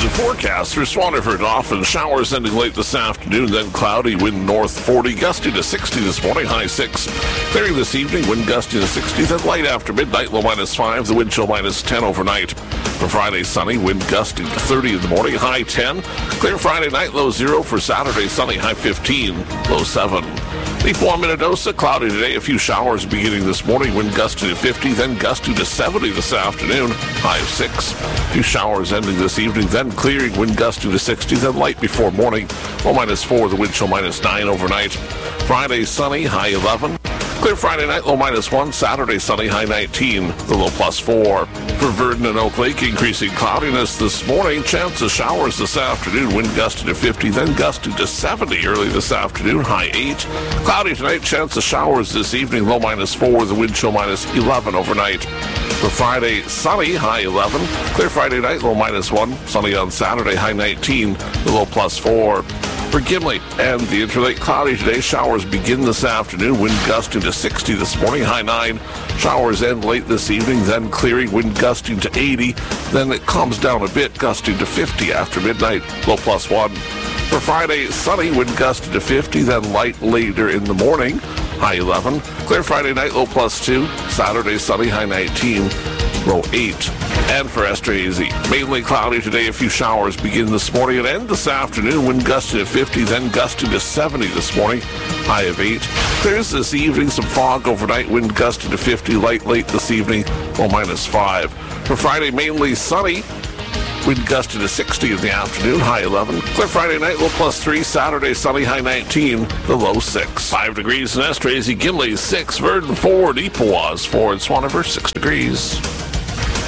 The forecast for Swanerford, often showers ending late this afternoon, then cloudy, wind north 40, gusty to 60 this morning, high 6. Clearing this evening, wind gusty to 60, then light after midnight, low -5, the wind chill -10 overnight. For Friday, sunny, wind gusty to 30 in the morning, high 10. Clear Friday night, low 0. For Saturday, sunny, high 15, low 7. Deep warm Minnedosa, cloudy today, a few showers beginning this morning, wind gusty to 50, then gusty to 70 this afternoon, high of 6. A few showers ending this evening, then clearing, wind gusty to 60, then light before morning, low -4, the wind chill -9 overnight. Friday, sunny, high 11. Clear Friday night, low -1. Saturday, sunny, high 19, the low +4. For Verdon and Oak Lake, increasing cloudiness this morning. Chance of showers this afternoon. Wind gusty to 50, then gusty to 70 early this afternoon, high 8. Cloudy tonight, chance of showers this evening, low -4, the wind chill -11 overnight. For Friday, sunny, high 11. Clear Friday night, low -1. Sunny on Saturday, high 19, the low +4. For Gimli and the Interlake, cloudy today. Showers begin this afternoon. Wind gusting to 60 this morning, high 9. Showers end late this evening, then clearing. Wind gusting to 80. Then it calms down a bit, gusting to 50 after midnight, low +1. For Friday, sunny, wind gusting to 50, then light later in the morning, high 11. Clear Friday night, low +2. Saturday, sunny, high 19, low 8. And for Estrazy, mainly cloudy today. A few showers begin this morning and end this afternoon. Wind gusting to 50, then gusting to 70 this morning, high of 8. Clears this evening, some fog overnight. Wind gusting to 50, light late this evening, low -5. For Friday, mainly sunny. Wind gusting to 60 in the afternoon, high 11. Clear Friday night, low +3. Saturday, sunny, high 19, the low 6. 5 degrees in Estrazy, Gimli 6, Verdon 4, Deepawas 4, and Swanerford 6 degrees.